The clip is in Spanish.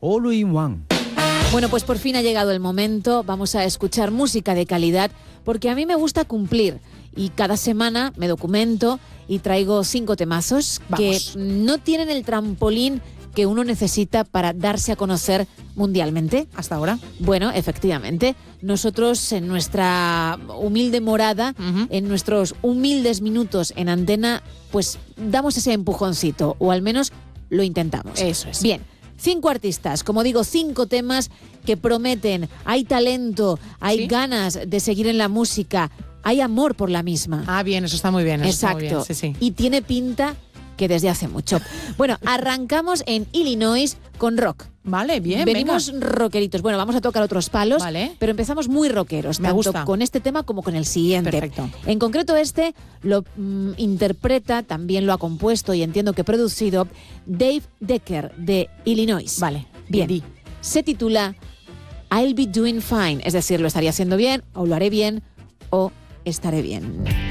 All in One. Bueno, pues por fin ha llegado el momento. Vamos a escuchar música de calidad, porque a mí me gusta cumplir. Y cada semana me documento y traigo 5 temazos que no tienen el trampolín que uno necesita para darse a conocer mundialmente. ¿Hasta ahora? Bueno, efectivamente. Nosotros en nuestra humilde morada, en nuestros humildes minutos en antena, pues damos ese empujoncito, o al menos lo intentamos. Eso es. Bien. 5 artistas, como digo, 5 temas que prometen. Hay talento, hay ganas de seguir en la música, hay amor por la misma. Ah, bien, eso está muy bien. Exacto. Está muy bien. Sí. Y tiene pinta que desde hace mucho. Bueno, arrancamos en Illinois con rock. Vale, bien, venimos rockeritos. Bueno, vamos a tocar otros palos, pero empezamos muy rockeros, Me tanto gusta. con este tema como con el siguiente. Perfecto. En concreto este lo interpreta, también lo ha compuesto y entiendo que producido Dave Decker de Illinois. Vale, bien. Se titula I'll be doing fine, es decir, lo estaría haciendo bien, o lo haré bien, o estaré bien.